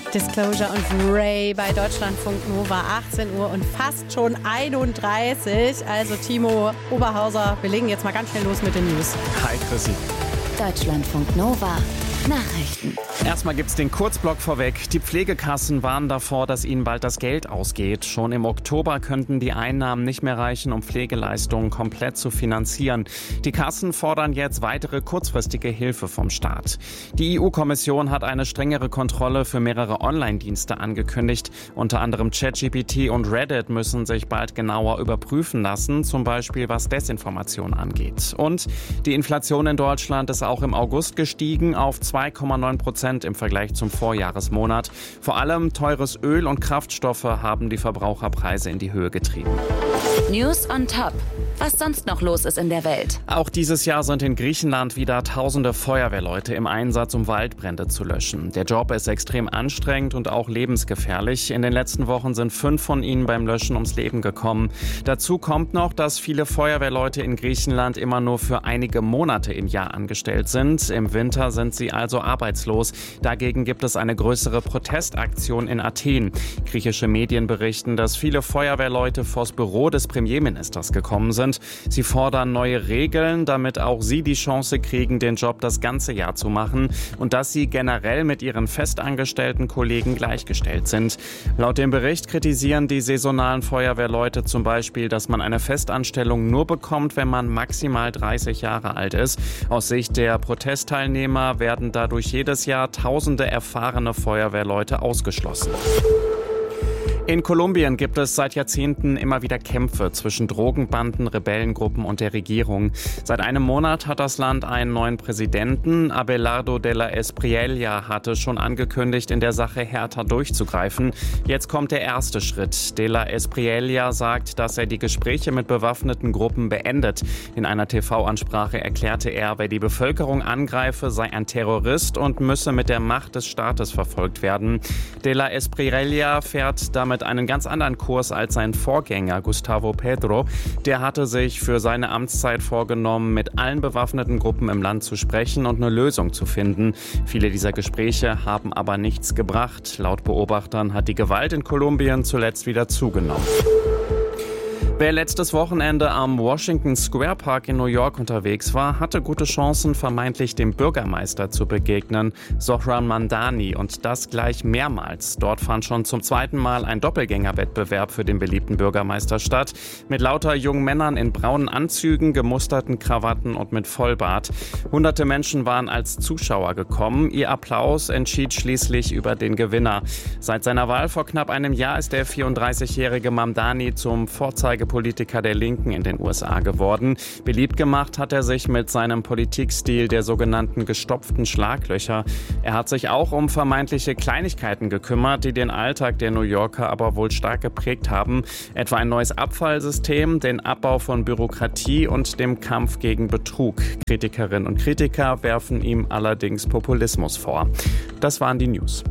Disclosure und Ray bei Deutschlandfunk Nova, 18 Uhr und fast schon 31. Also Timo Oberhauser, wir legen jetzt mal ganz schnell los mit den News. Hi Chrissy. Deutschlandfunk Nova. Nachrichten. Erstmal gibt's den Kurzblock vorweg. Die Pflegekassen warnen davor, dass ihnen bald das Geld ausgeht. Schon im Oktober könnten die Einnahmen nicht mehr reichen, um Pflegeleistungen komplett zu finanzieren. Die Kassen fordern jetzt weitere kurzfristige Hilfe vom Staat. Die EU-Kommission hat eine strengere Kontrolle für mehrere Online-Dienste angekündigt. Unter anderem ChatGPT und Reddit müssen sich bald genauer überprüfen lassen, zum Beispiel was Desinformation angeht. Und die Inflation in Deutschland ist auch im August gestiegen auf 2,9% im Vergleich zum Vorjahresmonat. Vor allem teures Öl und Kraftstoffe haben die Verbraucherpreise in die Höhe getrieben. News on top. Was sonst noch los ist in der Welt. Auch dieses Jahr sind in Griechenland wieder tausende Feuerwehrleute im Einsatz, um Waldbrände zu löschen. Der Job ist extrem anstrengend und auch lebensgefährlich. In den letzten Wochen sind 5 von ihnen beim Löschen ums Leben gekommen. Dazu kommt noch, dass viele Feuerwehrleute in Griechenland immer nur für einige Monate im Jahr angestellt sind. Im Winter sind sie also arbeitslos. Dagegen gibt es eine größere Protestaktion in Athen. Griechische Medien berichten, dass viele Feuerwehrleute vors Büro des Premierministers gekommen sind. Sie fordern neue Regeln, damit auch sie die Chance kriegen, den Job das ganze Jahr zu machen und dass sie generell mit ihren festangestellten Kollegen gleichgestellt sind. Laut dem Bericht kritisieren die saisonalen Feuerwehrleute zum Beispiel, dass man eine Festanstellung nur bekommt, wenn man maximal 30 Jahre alt ist. Aus Sicht der Protestteilnehmer werden dadurch jedes Jahr tausende erfahrene Feuerwehrleute ausgeschlossen. In Kolumbien gibt es seit Jahrzehnten immer wieder Kämpfe zwischen Drogenbanden, Rebellengruppen und der Regierung. Seit einem Monat hat das Land einen neuen Präsidenten. Abelardo de la Espriella hatte schon angekündigt, in der Sache härter durchzugreifen. Jetzt kommt der erste Schritt. De la Espriella sagt, dass er die Gespräche mit bewaffneten Gruppen beendet. In einer TV-Ansprache erklärte er, wer die Bevölkerung angreife, sei ein Terrorist und müsse mit der Macht des Staates verfolgt werden. De la Espriella fährt damit einen ganz anderen Kurs als sein Vorgänger Gustavo Petro. Der hatte sich für seine Amtszeit vorgenommen, mit allen bewaffneten Gruppen im Land zu sprechen und eine Lösung zu finden. Viele dieser Gespräche haben aber nichts gebracht. Laut Beobachtern hat die Gewalt in Kolumbien zuletzt wieder zugenommen. Wer letztes Wochenende am Washington Square Park in New York unterwegs war, hatte gute Chancen, vermeintlich dem Bürgermeister zu begegnen, Zohran Mamdani, und das gleich mehrmals. Dort fand schon zum zweiten Mal ein Doppelgängerwettbewerb für den beliebten Bürgermeister statt, mit lauter jungen Männern in braunen Anzügen, gemusterten Krawatten und mit Vollbart. Hunderte Menschen waren als Zuschauer gekommen. Ihr Applaus entschied schließlich über den Gewinner. Seit seiner Wahl vor knapp einem Jahr ist der 34-jährige Mamdani zum Vorzeigepolitiker der Linken in den USA geworden. Beliebt gemacht hat er sich mit seinem Politikstil der sogenannten gestopften Schlaglöcher. Er hat sich auch um vermeintliche Kleinigkeiten gekümmert, die den Alltag der New Yorker aber wohl stark geprägt haben. Etwa ein neues Abfallsystem, den Abbau von Bürokratie und dem Kampf gegen Betrug. Kritikerinnen und Kritiker werfen ihm allerdings Populismus vor. Das waren die News.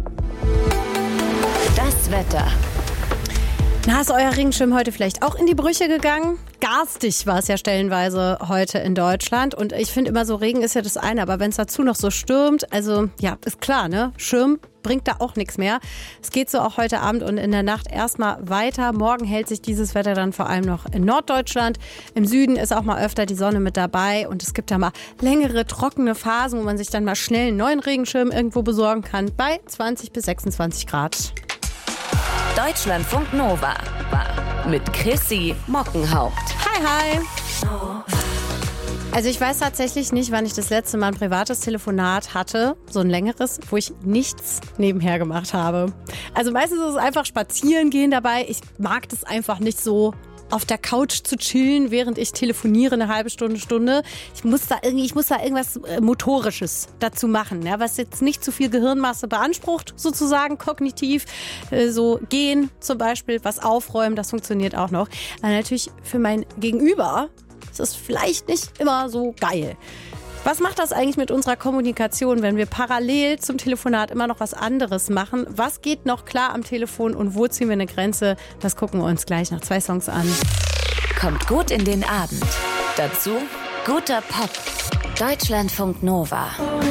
Das Wetter. Na, ist euer Regenschirm heute vielleicht auch in die Brüche gegangen? Garstig war es ja stellenweise heute in Deutschland. Und ich finde immer so, Regen ist ja das eine, aber wenn es dazu noch so stürmt, also ja, ist klar, ne? Schirm bringt da auch nichts mehr. Es geht so auch heute Abend und in der Nacht erstmal weiter. Morgen hält sich dieses Wetter dann vor allem noch in Norddeutschland. Im Süden ist auch mal öfter die Sonne mit dabei und es gibt da mal längere, trockene Phasen, wo man sich dann mal schnell einen neuen Regenschirm irgendwo besorgen kann, bei 20 bis 26 Grad. Deutschlandfunk Nova mit Chrissy Mockenhaupt. Hi. Also ich weiß tatsächlich nicht, wann ich das letzte Mal ein privates Telefonat hatte, so ein längeres, wo ich nichts nebenher gemacht habe. Also meistens ist es einfach spazieren gehen dabei. Ich mag das einfach nicht so, auf der Couch zu chillen, während ich telefoniere, eine halbe Stunde. Ich muss da irgendwas Motorisches dazu machen, ja, was jetzt nicht zu viel Gehirnmasse beansprucht, sozusagen kognitiv. So gehen zum Beispiel, was aufräumen, das funktioniert auch noch. Aber natürlich für mein Gegenüber ist es vielleicht nicht immer so geil. Was macht das eigentlich mit unserer Kommunikation, wenn wir parallel zum Telefonat immer noch was anderes machen? Was geht noch klar am Telefon und wo ziehen wir eine Grenze? Das gucken wir uns gleich nach 2 Songs an. Kommt gut in den Abend. Dazu guter Pop. Deutschlandfunk Nova.